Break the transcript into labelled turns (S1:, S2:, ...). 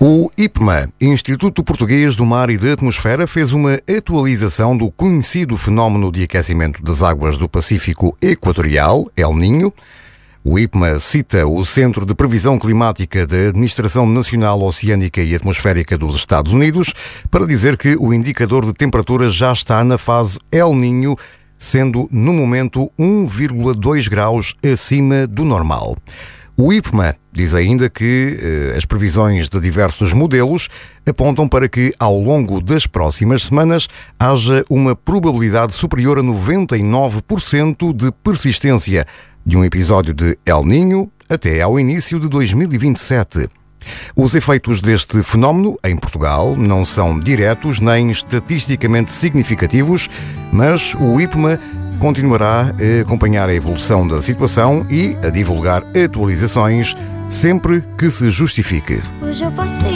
S1: O IPMA, Instituto Português do Mar e da Atmosfera, fez uma atualização do conhecido fenómeno de aquecimento das águas do Pacífico Equatorial, El Niño. O IPMA cita o Centro de Previsão Climática da Administração Nacional Oceânica e Atmosférica dos Estados Unidos para dizer que o indicador de temperatura já está na fase El Niño, sendo no momento 1,2 graus acima do normal. O IPMA diz ainda que as previsões de diversos modelos apontam para que, ao longo das próximas semanas, haja uma probabilidade superior a 99% de persistência de um episódio de El Niño até ao início de 2027. Os efeitos deste fenómeno em Portugal não são diretos nem estatisticamente significativos, mas o IPMA continuará a acompanhar a evolução da situação e a divulgar atualizações sempre que se justifique.